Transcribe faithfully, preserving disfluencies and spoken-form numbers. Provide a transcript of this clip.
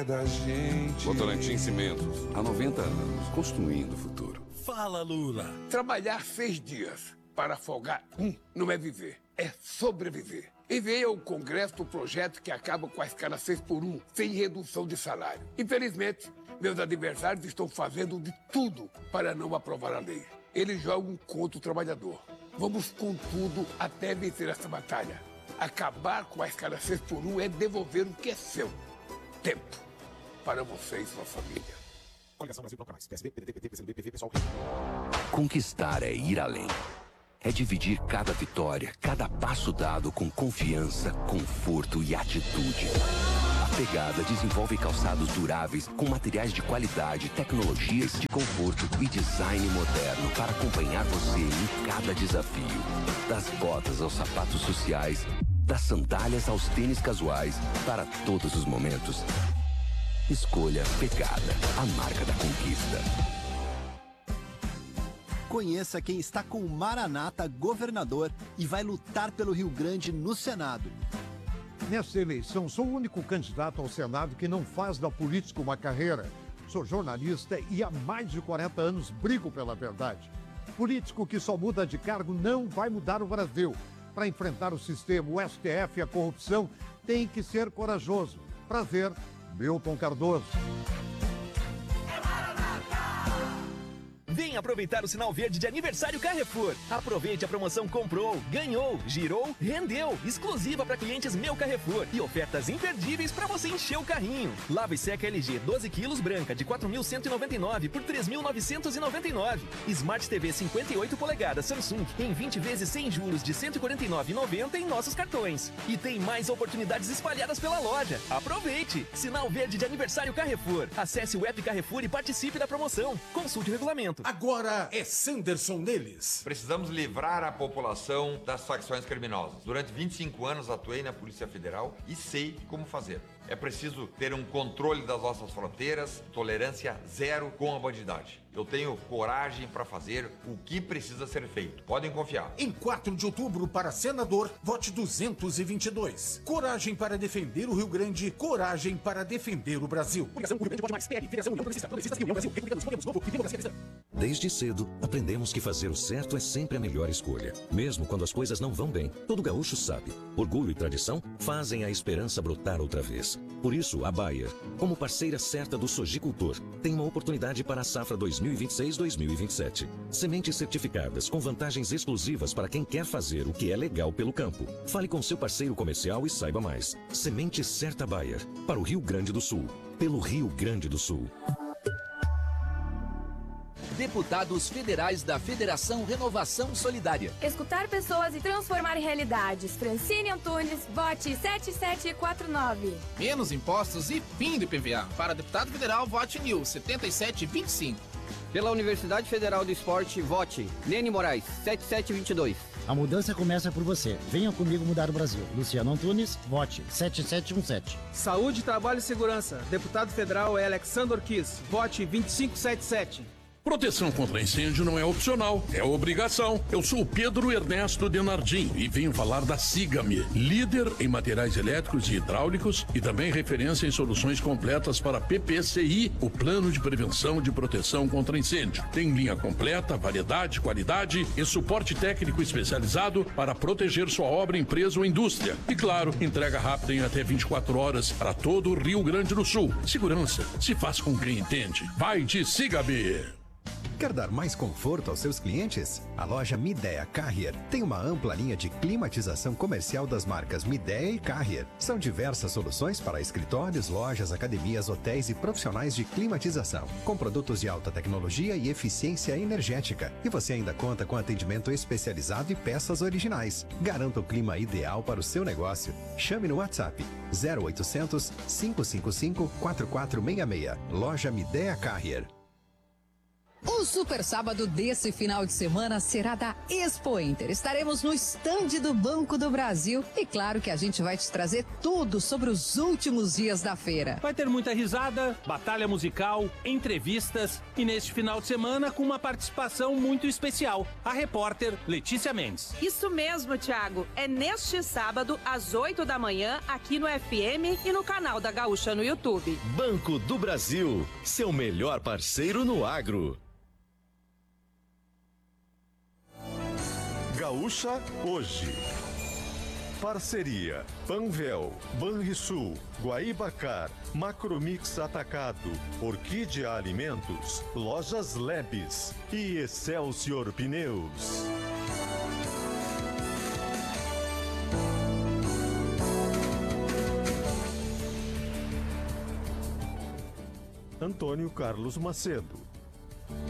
Da gente. Votorantim Cimentos, há noventa anos, construindo o futuro. Fala, Lula. Trabalhar seis dias para folgar um não é viver, é sobreviver. Enviei ao Congresso o projeto que acaba com a escala seis por um, sem redução de salário. Infelizmente, meus adversários estão fazendo de tudo para não aprovar a lei. Eles jogam contra o trabalhador. Vamos com tudo até vencer essa batalha. Acabar com a escala seis por um é devolver o que é seu. Tempo. Para você e sua família. Coligação Brasil Bloco Mais. P S D, P D T, P T, P C M B, P V, Pessoal. Conquistar é ir além. É dividir cada vitória, cada passo dado com confiança, conforto e atitude. A Pegada desenvolve calçados duráveis com materiais de qualidade, tecnologias de conforto e design moderno para acompanhar você em cada desafio. Das botas aos sapatos sociais, das sandálias aos tênis casuais, para todos os momentos. Escolha Pegada, a marca da conquista. Conheça quem está com o Maranata governador e vai lutar pelo Rio Grande no Senado. Nesta eleição, sou o único candidato ao Senado que não faz da política uma carreira. Sou jornalista e há mais de quarenta anos brigo pela verdade. Político que só muda de cargo não vai mudar o Brasil. Para enfrentar o sistema, o S T F e a corrupção, tem que ser corajoso. Prazer, Milton Cardoso. Vem aproveitar o sinal verde de aniversário Carrefour. Aproveite a promoção Comprou, Ganhou, Girou, Rendeu. Exclusiva para clientes Meu Carrefour. E ofertas imperdíveis para você encher o carrinho. Lava e seca L G doze quilos branca de quatro mil cento e noventa e nove por três mil novecentos e noventa e nove. Smart T V cinquenta e oito polegadas Samsung em vinte vezes sem juros de cento e quarenta e nove reais e noventa centavos em nossos cartões. E tem mais oportunidades espalhadas pela loja. Aproveite! Sinal verde de aniversário Carrefour. Acesse o app Carrefour e participe da promoção. Consulte o regulamento. Agora é Sanderson neles. Precisamos livrar a população das facções criminosas. Durante vinte e cinco anos atuei na Polícia Federal e sei como fazer. É preciso ter um controle das nossas fronteiras, tolerância zero com a bandidagem. Eu tenho coragem para fazer o que precisa ser feito. Podem confiar. Em quatro de outubro, para senador, vote duzentos e vinte e dois. Coragem para defender o Rio Grande, coragem para defender o Brasil. Coligação Rio Grande Pode Mais, P L, Federação União Progressista, Progressistas e União Brasil, Republicanos, Podemos, Novo e Democracia Cristã. Desde cedo, aprendemos que fazer o certo é sempre a melhor escolha. Mesmo quando as coisas não vão bem, todo gaúcho sabe. Orgulho e tradição fazem a esperança brotar outra vez. Por isso, a Bayer, como parceira certa do sojicultor, tem uma oportunidade para a safra dois mil e vinte e seis dois mil e vinte e sete. Sementes certificadas com vantagens exclusivas para quem quer fazer o que é legal pelo campo. Fale com seu parceiro comercial e saiba mais. Semente certa Bayer, para o Rio Grande do Sul. Pelo Rio Grande do Sul. Deputados federais da Federação Renovação Solidária. Escutar pessoas e transformar em realidades. Francine Antunes, vote sete sete quatro nove. Menos impostos e fim do I P V A. Para deputado federal, vote N I U setenta e sete vinte e cinco. Pela Universidade Federal do Esporte, vote Nene Moraes setenta e sete vinte e dois. A mudança começa por você. Venha comigo mudar o Brasil. Luciano Antunes, vote sete sete um sete. Saúde, Trabalho e Segurança. Deputado federal é Alexandre Orquiz, vote vinte e cinco setenta e sete. Proteção contra incêndio não é opcional, é obrigação. Eu sou o Pedro Ernesto Denardim e venho falar da Siga-me, líder em materiais elétricos e hidráulicos e também referência em soluções completas para P P C I, o Plano de Prevenção de Proteção contra Incêndio. Tem linha completa, variedade, qualidade e suporte técnico especializado para proteger sua obra, empresa ou indústria. E claro, entrega rápida em até vinte e quatro horas para todo o Rio Grande do Sul. Segurança se faz com quem entende. Vai de Siga-me! Quer dar mais conforto aos seus clientes? A loja Midea Carrier tem uma ampla linha de climatização comercial das marcas Midea e Carrier. São diversas soluções para escritórios, lojas, academias, hotéis e profissionais de climatização, com produtos de alta tecnologia e eficiência energética. E você ainda conta com atendimento especializado e peças originais. Garanta o clima ideal para o seu negócio. Chame no WhatsApp zero oitocentos, cinco cinco cinco, quatro quatro seis seis. Loja Midea Carrier. O super sábado desse final de semana será da Expo Inter. Estaremos no estande do Banco do Brasil e claro que a gente vai te trazer tudo sobre os últimos dias da feira. Vai ter muita risada, batalha musical, entrevistas e neste final de semana com uma participação muito especial, a repórter Letícia Mendes. Isso mesmo, Thiago. É neste sábado, às oito da manhã, aqui no F M e no canal da Gaúcha no YouTube. Banco do Brasil, seu melhor parceiro no agro. Gaúcha hoje. Parceria Panvel, Banrisul, Guaibacar, Macromix Atacado, Orquídea Alimentos, Lojas Lebes e Excelsior Pneus. Antônio Carlos Macedo.